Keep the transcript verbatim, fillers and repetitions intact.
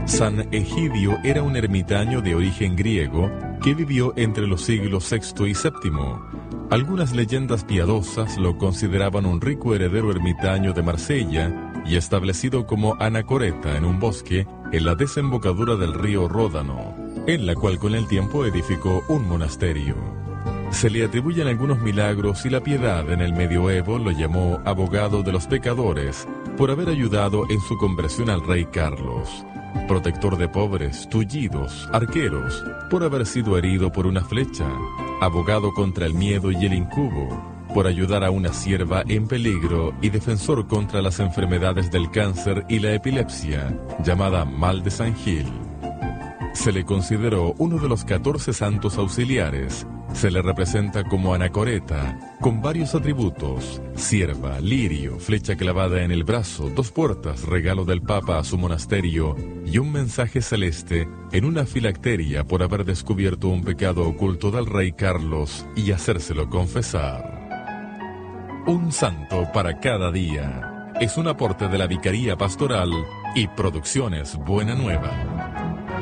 San Egidio era un ermitaño de origen griego que vivió entre los siglos sexto y séptimo. Algunas leyendas piadosas lo consideraban un rico heredero ermitaño de Marsella y establecido como anacoreta en un bosque en la desembocadura del río Ródano, en la cual con el tiempo edificó un monasterio. Se le atribuyen algunos milagros y la piedad en el medioevo lo llamó abogado de los pecadores por haber ayudado en su conversión al rey Carlos, protector de pobres, tullidos, arqueros, por haber sido herido por una flecha, abogado contra el miedo y el incubo, por ayudar a una sierva en peligro y defensor contra las enfermedades del cáncer y la epilepsia, llamada mal de San Gil. Se le consideró uno de los catorce santos auxiliares. Se le representa como anacoreta, con varios atributos: sierva, lirio, flecha clavada en el brazo, dos puertas, regalo del Papa a su monasterio, y un mensaje celeste en una filacteria por haber descubierto un pecado oculto del rey Carlos y hacérselo confesar. Un santo para cada día. Es un aporte de la Vicaría Pastoral y Producciones Buena Nueva.